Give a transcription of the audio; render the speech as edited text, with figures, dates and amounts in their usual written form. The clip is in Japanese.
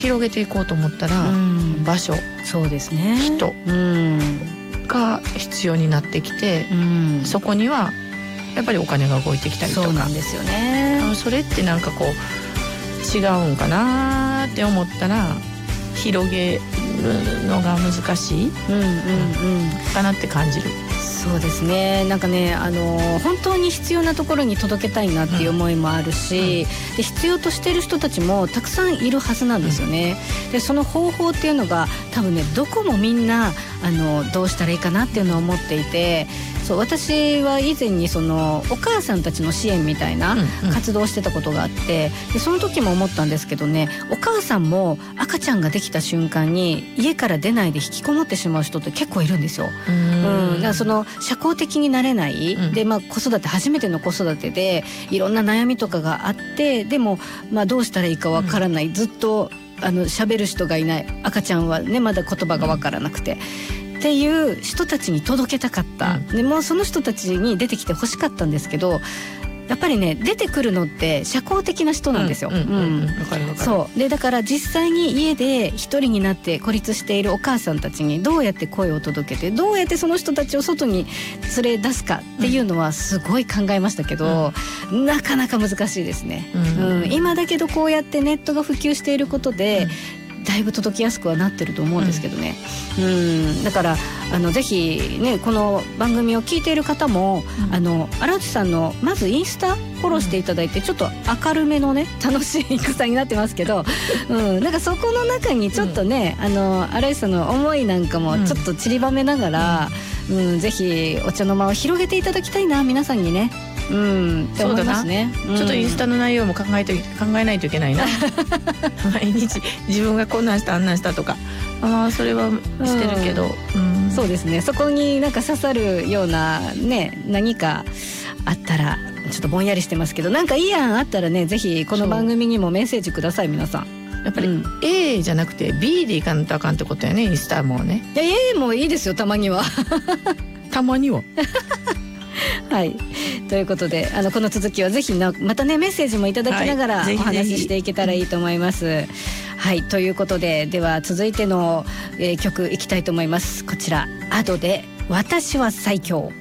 広げていこうと思ったら、場所、 そうですね、 人が必要になってきて、そこにはやっぱりお金が動いてきたりとか。 そうなんですよね。 それってなんかこう違うんかなって思ったら、広げるのが難しいかなって感じる。 そうですね。なんかね、本当に必要なところに届けたいなっていう思いもあるし、で必要としている人たちもたくさんいるはずなんですよね。でその方法っていうのが多分ね、どこもみんなどうしたらいいかなっていうのを思っていて、そう、私は以前にそのお母さんたちの支援みたいな活動をしてたことがあって、でその時も思ったんですけどね、お母さんも赤ちゃんができた瞬間に家から出ないで引きこもってしまう人って結構いるんですよ。だからその社交的になれない、で、子育て、初めての子育てでいろんな悩みとかがあって、でもどうしたらいいかわからない、ずっと喋る人がいない、赤ちゃんはねまだ言葉がわからなくて、っていう人たちに届けたかった、でもうその人たちに出てきてほしかったんですけど、やっぱりね、出てくるのって社交的な人なんですよ。わかるわかる。そうで、だから実際に家で一人になって孤立しているお母さんたちにどうやって声を届けて、どうやってその人たちを外に連れ出すかっていうのはすごい考えましたけど、なかなか難しいですね。今だけどこうやってネットが普及していることで、だいぶ届きやすくはなってると思うんですけどね。だからぜひね、この番組を聞いている方も、荒内さんのまずインスタフォローしていただいて、ちょっと明るめのね楽しい草になってますけど、なんかそこの中にちょっとね、荒内さんの思いなんかもちょっと散りばめながら、ぜひお茶の間を広げていただきたいな、皆さんにね。って思いますね。 ちょっとインスタの内容も考えないといけないな。毎日自分がこんなんしたあんなんしたとか、それはしてるけど、 そうですね。そこになんか刺さるようなね、何かあったら、ちょっとぼんやりしてますけど、なんかいい案あったらね、ぜひこの番組にもメッセージください、皆さん。 やっぱり A じゃなくて B でいかんとあかんってことやね、インスタもね。 いや、A もいいですよ、たまには。 たまには。 はい、ということでこの続きはぜひまたねメッセージもいただきながらお話ししていけたらいいと思います。はい、ということで、では続いての、曲いきたいと思います。こちら、アドで私は最強。